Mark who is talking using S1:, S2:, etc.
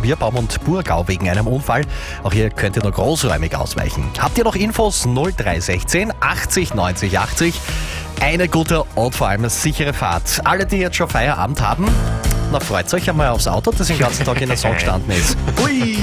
S1: Bierbaum und Burgau wegen einem Unfall. Auch hier könnt ihr nur großräumig ausweichen. Habt ihr noch Infos? 0316 80 90 80. Eine gute und vor allem eine sichere Fahrt. Alle, die jetzt schon Feierabend haben, na freut euch einmal aufs Auto, das den ganzen Tag in der Sonne gestanden ist. Ui!